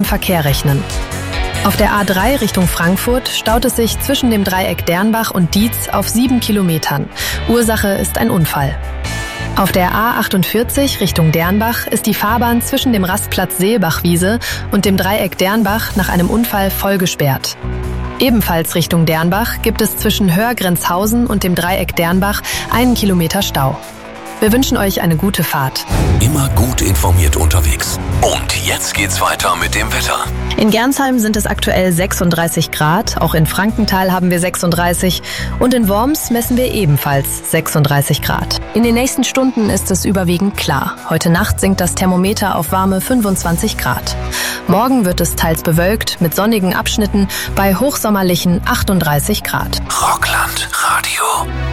Verkehr rechnen. Auf der A3 Richtung Frankfurt staut es sich zwischen dem Dreieck Dernbach und Dietz auf 7 Kilometern. Ursache ist ein Unfall. Auf der A48 Richtung Dernbach ist die Fahrbahn zwischen dem Rastplatz Seelbachwiese und dem Dreieck Dernbach nach einem Unfall voll gesperrt. Ebenfalls Richtung Dernbach gibt es zwischen Hörgrenzhausen und dem Dreieck Dernbach 1 Kilometer Stau. Wir wünschen euch eine gute Fahrt. Immer gut informiert unterwegs. Und jetzt geht's weiter mit dem Wetter. In Gernsheim sind es aktuell 36 Grad, auch in Frankenthal haben wir 36 und in Worms messen wir ebenfalls 36 Grad. In den nächsten Stunden ist es überwiegend klar. Heute Nacht sinkt das Thermometer auf warme 25 Grad. Morgen wird es teils bewölkt mit sonnigen Abschnitten bei hochsommerlichen 38 Grad. Rockland Radio.